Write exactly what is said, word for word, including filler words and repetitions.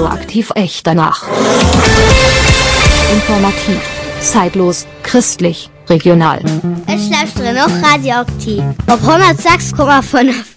Radioaktiv echt danach. Informativ, zeitlos, christlich, regional. Es läuft noch radioaktiv. Auf hundertsechs Komma fünf.